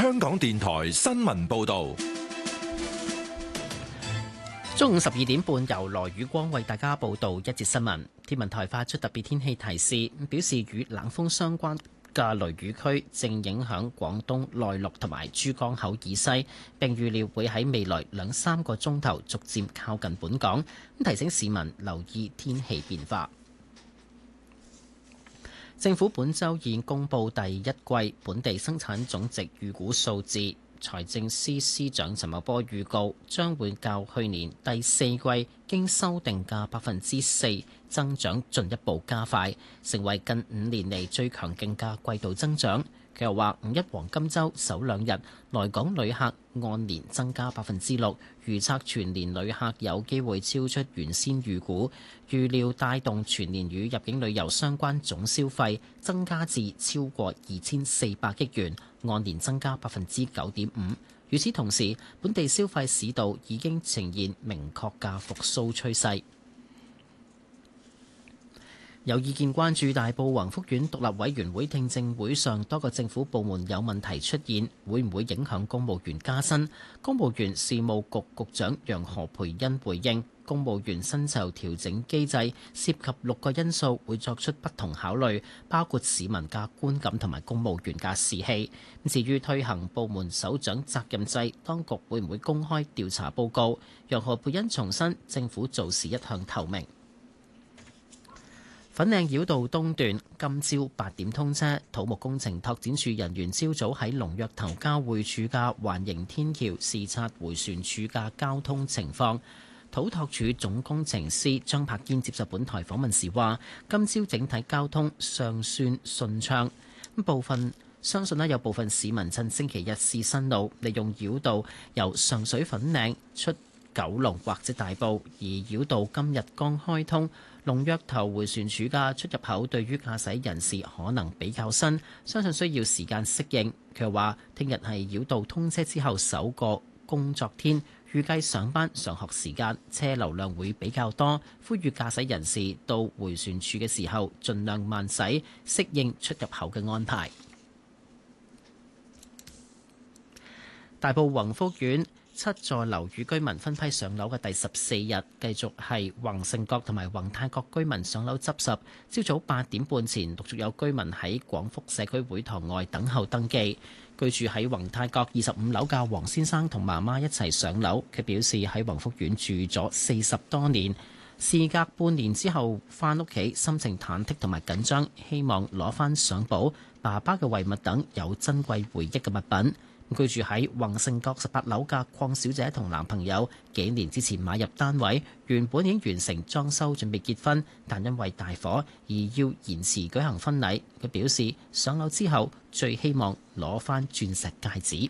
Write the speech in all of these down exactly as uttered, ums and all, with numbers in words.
香港電台新聞報道。 中午十二點半，由羅宇光為大家報道一節新聞。天文台發出特別天氣提示，表示與冷鋒相關嘅雷雨區正影響廣東內陸同埋珠江口以西，並預料會喺未來兩三個鐘頭逐漸靠近本港。提醒市民留意天氣變化。政府本週已公布第一季本地生產總值預估數字。財政司司長陳茂波預告，將會較去年第四季經修訂嘅百分之四增長進一步加快，成為近五年嚟最強勁嘅季度增長。佢又話，五一黃金週首兩日來港旅客按年增加百分之六，預測全年旅客有機會超出原先預估，預料帶動全年與入境旅遊相關總消費增加至超過二千四百億元，按年增加百分之九點五。與此同時，本地消費市道已經呈現明確嘅復甦趨勢。有意見關注大埔宏福苑獨立委員會聽證會上多個政府部門有問題出現，會唔會影響公務員加薪？公務員事務局局長楊何蓓茵回應，公務員薪酬調整機制涉及六個因素，會作出不同考慮，包括市民嘅觀感同埋公務員嘅士氣。至於推行部門首長責任制，當局會唔會公開調查報告？楊何蓓茵重申，政府做事一向透明。粉嶺繞道東段今朝八點通車，土木工程拓展處人員朝早喺龍躍頭交匯處嘅環形天橋視察迴旋處嘅交通情況。土拓署總工程師張柏堅接受本台訪問時話，今朝整體交通尚算順暢，部分相信咧有部分市民趁星期日試新路，利用繞道由上水粉嶺出九龍或者大埔，而繞道今日剛開通。龍躍頭迴旋處嘅出入口對於駕駛人士可能比較新，相信需要時間適應。佢又話：聽日係繞道通車之後首個工作天，預計上班上學時間車流量會比較多，呼籲駕駛人士到迴旋處嘅時候盡量慢駛，適應出入口嘅安排。大埔宏福苑七座樓宇居民分批上樓嘅第十四日，繼續係宏盛閣同埋宏泰閣居民上樓執拾。朝早八點半前，陸續有居民喺廣福社區會堂外等候登記。居住喺宏泰閣二十五樓嘅黃先生同媽媽一齊上樓，佢表示喺宏福苑住咗四十多年，事隔半年之後返屋企，心情忐忑同埋緊張，希望攞返相簿、爸爸嘅遺物等有珍貴回憶嘅物品。居住喺宏盛閣十八樓嘅鄺小姐同男朋友幾年之前買入單位，原本已經完成裝修準備結婚，但因為大火而要延遲舉行婚禮。佢表示上樓之後最希望攞返鑽石戒指。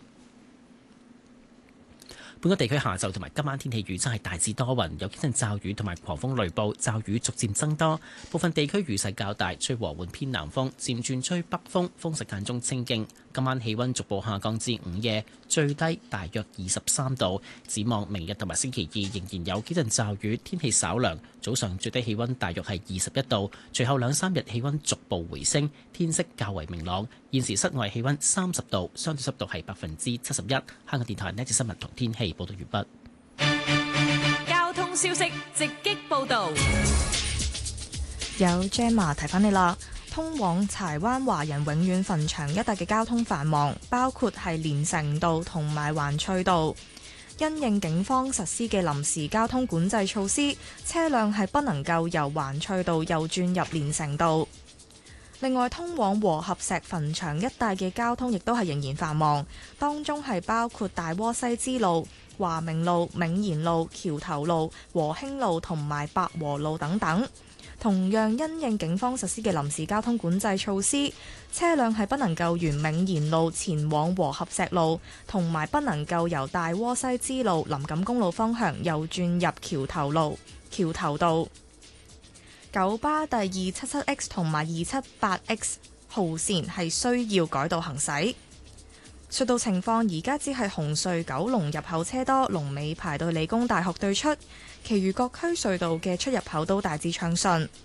本港地區下晝同埋今晚天氣預測係大致多雲，有幾陣驟雨同埋狂風雷暴，驟雨逐漸增多，部分地區雨勢較大，吹和緩偏南風，漸轉吹北風，風勢間中清勁。今晚氣溫逐步下降至午夜，最低大約二十三度。展望明日同埋星期二仍然有幾陣驟雨，天氣稍涼，早上最低氣溫大約係二十一度，隨後兩三日氣溫逐步回升，天色較為明朗。現時室外氣溫三十度，相對濕度係百分之七十一。香港電台呢節新聞同天氣報道完畢。 交通消息直擊報道， 有 Gemma 提翻你啦。通往柴灣華人永遠墳場一帶嘅交通繁忙，包括係連城道同埋環翠道。因應警方實施嘅臨時交通管制措施，車輛係不能夠由環翠道右轉入連城道。另外，通往和合石墳場一帶嘅交通亦都係仍然繁忙，當中係包括大窩西支路、華明路、銘賢路、橋頭路、和興路同埋百和路等等。同樣因應警方實施嘅臨時交通管制措施，車輛係不能夠沿銘賢路前往和合石路，同埋不能夠由大窩西支路林錦公路方向右轉入橋頭路、橋頭道。九巴第二七七 X 同埋二七八 X 號線係需要改道行駛。隧道情況而家只係紅隧九龍入口車多，龍尾排到理工大學對出，其餘各區隧道嘅出入口都大致暢順。